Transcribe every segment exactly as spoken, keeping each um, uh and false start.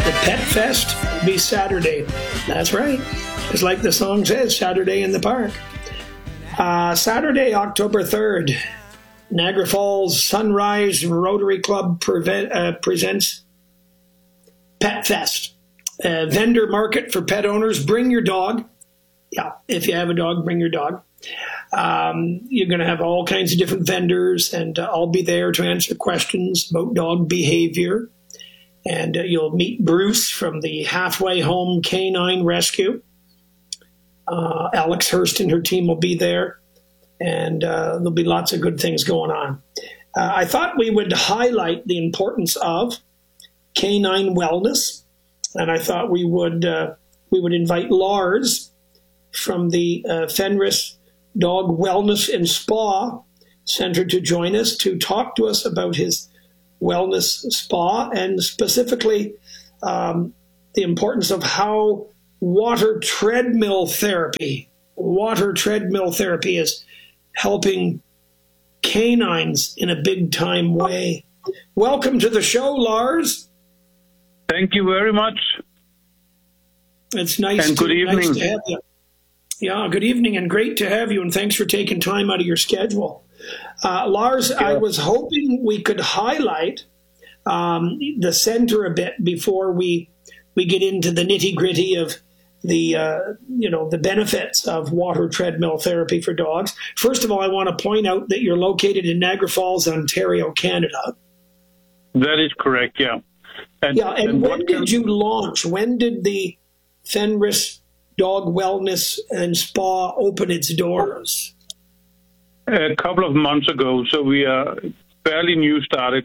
The Pet Fest will be Saturday. That's right. Just like the song says, Saturday in the park. Uh, Saturday, October third, Niagara Falls Sunrise Rotary Club prevent, uh, presents Pet Fest. Uh, vendor market for pet owners. Bring your dog. Yeah, if you have a dog, bring your dog. Um, you're going to have all kinds of different vendors, and uh, I'll be there to answer questions about dog behavior. And uh, you'll meet Bruce from the Halfway Home Canine Rescue. Uh, Alex Hurst and her team will be there, and uh, there'll be lots of good things going on. Uh, I thought we would highlight the importance of canine wellness, and I thought we would uh, we would invite Lars from the uh, Fenris Dog Wellness and Spa Center to join us to talk to us about his wellness spa, and specifically um, the importance of how water treadmill therapy, water treadmill therapy is helping canines in a big time way. Welcome to the show, Lars. Thank you very much. It's nice, and to, good evening. nice to have you. Yeah, good evening, and great to have you, and thanks for taking time out of your schedule. Uh, Lars, yeah. I was hoping we could highlight um, the center a bit before we we get into the nitty-gritty of the uh, you know the benefits of water treadmill therapy for dogs. First of all, I want to point out that you're located in Niagara Falls, Ontario, Canada. That is correct, yeah. And, yeah, and, and when did you launch? When did the Fenris Dog Wellness and Spa open its doors? A couple of months ago, so we are fairly new started.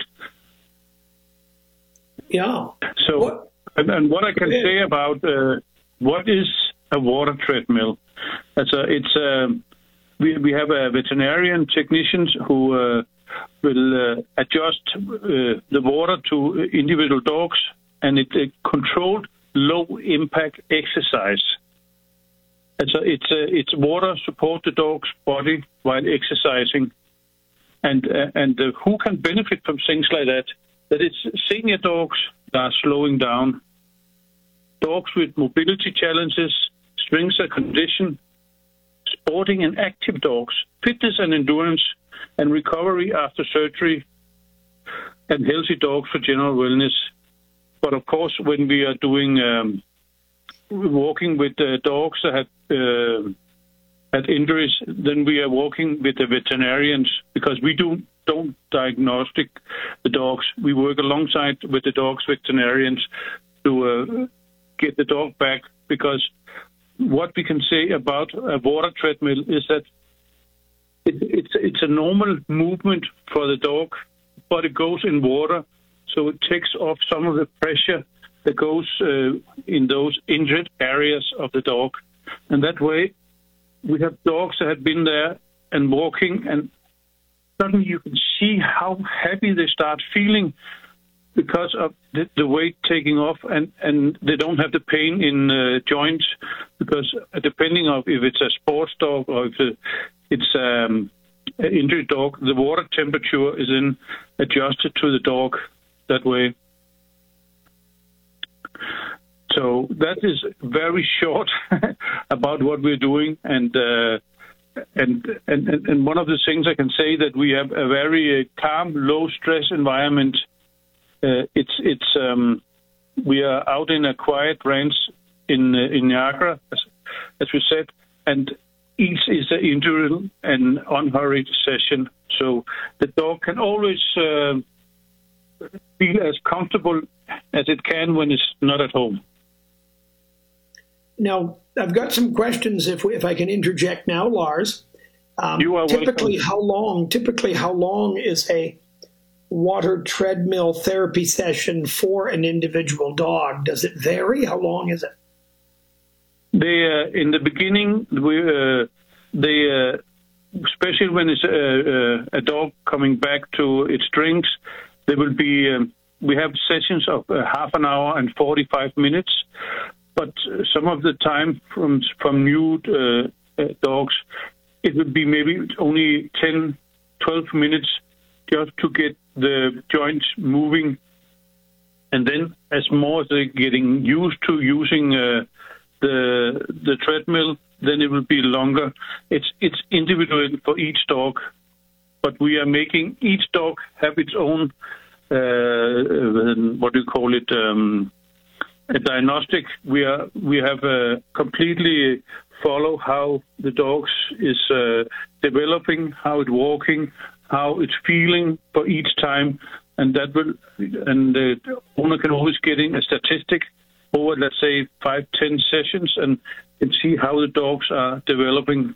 Yeah. So, what? And, and what I can say about uh, what is a water treadmill? It's a, it's a, we we have a veterinarian technicians who uh, will uh, adjust uh, the water to individual dogs, and it's a controlled low impact exercise. It's a, it's a, it's water support the dog's body while exercising, and uh, and uh, who can benefit from things like that? That it's senior dogs that are slowing down, dogs with mobility challenges, strength and condition, sporting and active dogs, fitness and endurance, and recovery after surgery, and healthy dogs for general wellness. But of course, when we are doing um, walking with uh, dogs that have uh, had injuries, then we are working with the veterinarians, because we do, don't diagnostic the dogs. We work alongside with the dogs veterinarians to uh, get the dog back, because what we can say about a water treadmill is that it, it's, it's a normal movement for the dog, but it goes in water, so it takes off some of the pressure that goes uh, in those injured areas of the dog. And that way, we have dogs that have been there and walking, and suddenly you can see how happy they start feeling because of the, the weight taking off, and, and they don't have the pain in uh, joints, because depending on if it's a sports dog or if it's um, an injured dog, the water temperature is then adjusted to the dog that way. So that is very short about what we're doing, and, uh, and and and one of the things I can say that we have a very uh, calm, low stress environment. Uh, it's it's um, we are out in a quiet range in uh, in Niagara, as, as we said, and each is an individual and unhurried session, so the dog can always uh, feel as comfortable as it can when it's not at home. Now, I've got some questions, if we, if I can interject now, Lars. Um, you are typically, welcome. how long? Typically, how long is a water treadmill therapy session for an individual dog? Does it vary? How long is it? They uh, in the beginning, we uh, they uh, especially when it's a, a dog coming back to its strengths, there will be. Um, we have sessions of uh, half an hour and forty-five minutes. But some of the time from from new uh, uh, dogs, it would be maybe only ten, twelve minutes just to get the joints moving and then as more as they're getting used to using uh, the the treadmill, then it will be longer. It's it's individual for each dog, but we are making each dog have its own uh, what do you call it um, a diagnostic. We are we have uh, completely follow how the dogs is uh, developing, how it's walking, how it's feeling for each time, and that will and the owner can always get in a statistic over, let's say, five, ten sessions, and, and see how the dogs are developing.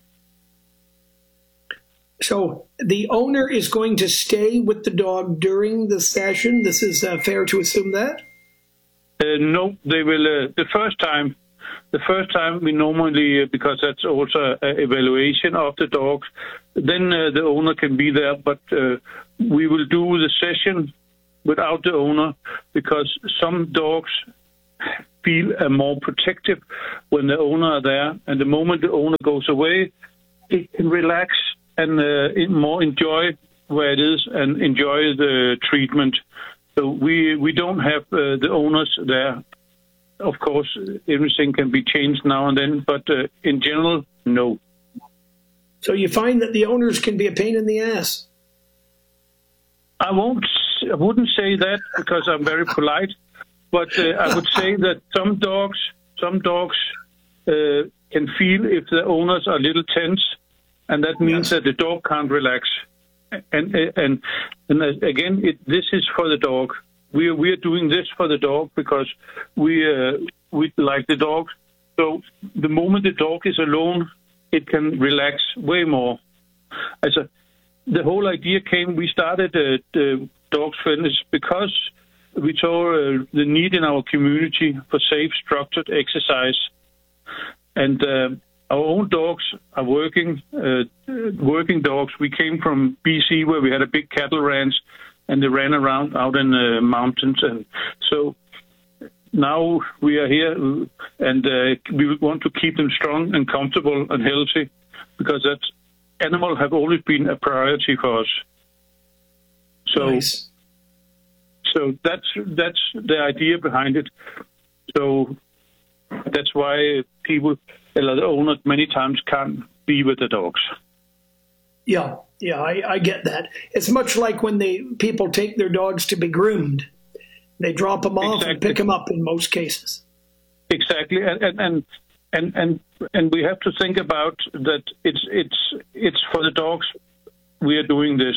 So the owner is going to stay with the dog during the session. This is uh, fair to assume that? Uh, no, they will. Uh, the first time, the first time we normally, uh, because that's also an evaluation of the dogs, then uh, the owner can be there, but uh, we will do the session without the owner, because some dogs feel uh, more protective when the owner are there, and the moment the owner goes away, it can relax and uh, more enjoy where it is and enjoy the treatment. So we we don't have uh, the owners there. Of course, everything can be changed now and then, but uh, in general, no. So you find that the owners can be a pain in the ass? I won't. I wouldn't say that, because I'm very polite. But uh, I would say that some dogs, some dogs uh, can feel if the owners are a little tense, and that means yes. that the dog can't relax. And and and again, it, this is for the dog. We are we are doing this for the dog because we uh, we like the dog. So the moment the dog is alone, it can relax way more. As a, the whole idea came, we started uh, the Dogs Fitness because we saw uh, the need in our community for safe, structured exercise. And uh, our own dogs are working, uh, working dogs. We came from B C, where we had a big cattle ranch, and they ran around out in the mountains. And so now we are here, and uh, we want to keep them strong and comfortable and healthy, because that animal have always been a priority for us. So, nice. so that's that's the idea behind it. So that's why people, a lot of owners, many times can't be with the dogs. Yeah, yeah, I, I get that. It's much like when they people take their dogs to be groomed. They drop them off exactly. and pick them up in most cases. Exactly, and and and and and we have to think about that. It's it's it's for the dogs. We are doing this,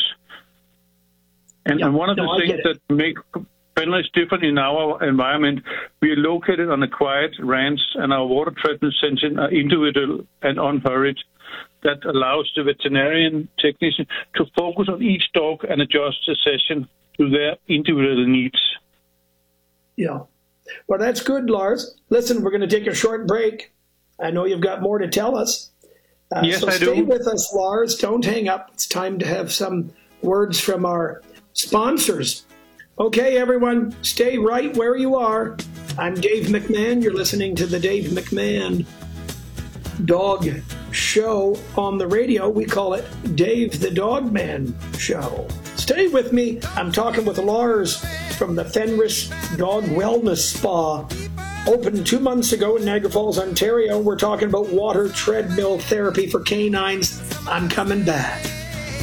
and, yeah, and one of no, the things that make Fenris different in our environment, we are located on a quiet ranch, and our water treatment sessions are individual and unhurried. That allows the veterinarian technician to focus on each dog and adjust the session to their individual needs. Yeah. Well, that's good, Lars. Listen, we're going to take a short break. I know you've got more to tell us. Uh, yes, so I stay do. with us, Lars. Don't hang up. It's time to have some words from our sponsors. Okay, everyone, stay right where you are. I'm Dave McMahon. You're listening to the Dave McMahon Dog Show on the radio. We call it Dave the Dog Man Show. Stay with me. I'm talking with Lars from the Fenris Dog Wellness Spa. Opened two months ago in Niagara Falls, Ontario. We're talking about water treadmill therapy for canines. I'm coming back.